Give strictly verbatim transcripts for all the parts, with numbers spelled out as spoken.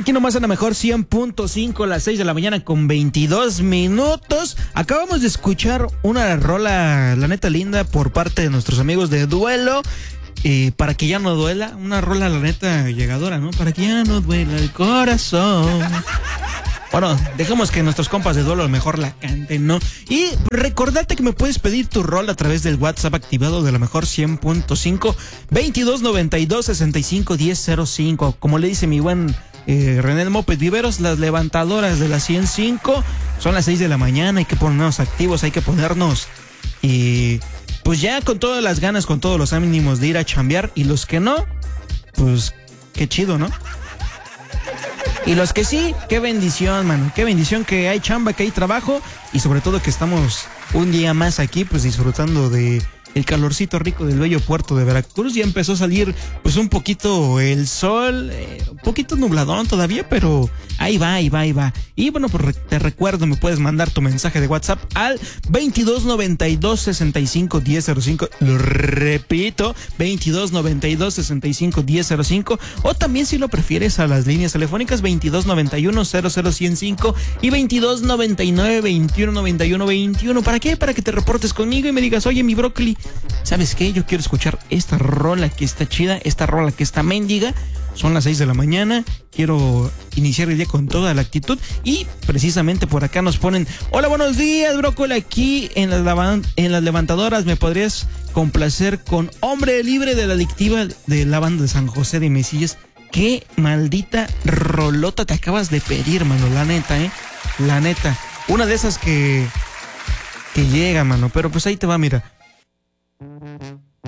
Aquí nomás en la mejor cien punto cinco, las seis de la mañana con veintidós minutos. Acabamos de escuchar una rola, la neta linda, por parte de nuestros amigos de Duelo. Eh, para que ya no duela, una rola, la neta, llegadora, ¿no? Para que ya no duela el corazón. Bueno, dejemos que nuestros compas de Duelo mejor la canten, ¿no? Y recordate que me puedes pedir tu rol a través del WhatsApp activado de la mejor cien punto cinco, veintidós noventa y dos, sesenta y cinco, diez cero cinco. Como le dice mi buen eh, René Moped Viveros, las levantadoras de la ciento cinco son las seis de la mañana, hay que ponernos activos, hay que ponernos y pues ya con todas las ganas, con todos los ánimos de ir a chambear, y los que no, pues qué chido, ¿no? Y los que sí, qué bendición, mano, qué bendición que hay chamba, que hay trabajo, y sobre todo que estamos un día más aquí, pues disfrutando de el calorcito rico del bello puerto de Veracruz. Ya empezó a salir pues un poquito el sol, eh, un poquito nubladón todavía, pero ahí va, ahí va, ahí va. Y bueno, pues te recuerdo, me puedes mandar tu mensaje de WhatsApp al veintidós noventa y dos, sesenta y cinco, diez cero cinco. Lo repito, veintidós noventa y dos, sesenta y cinco, diez cero cinco. O también, si lo prefieres, a las líneas telefónicas veintidós noventa y uno, cero cero ciento cinco y veintidós noventa y nueve, veintiuno noventa y uno, veintiuno. ¿Para qué? Para que te reportes conmigo y me digas, oye, mi brócoli, ¿sabes qué? Yo quiero escuchar esta rola que está chida, esta rola que está mendiga. Son las seis de la mañana, quiero iniciar el día con toda la actitud. Y precisamente por acá nos ponen: hola, buenos días, brócoli, aquí en las, lavan- en las levantadoras. ¿Me podrías complacer con Hombre Libre de la Adictiva de la banda de San José de Mesillas? Qué maldita rolota te acabas de pedir, mano, la neta, eh, la neta. Una de esas que, que llega, mano, pero pues ahí te va, mira.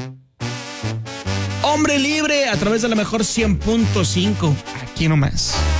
Hombre Libre a través de la mejor cien punto cinco. Aquí nomás.